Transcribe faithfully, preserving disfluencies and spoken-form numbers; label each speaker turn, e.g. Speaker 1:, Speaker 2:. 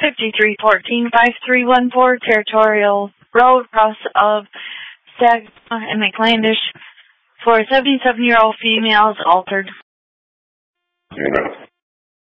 Speaker 1: fifty-three fourteen, five three one four Territorial Road, cross of Saginaw and McClandish, for seventy-seven-year-old females altered.
Speaker 2: Amen.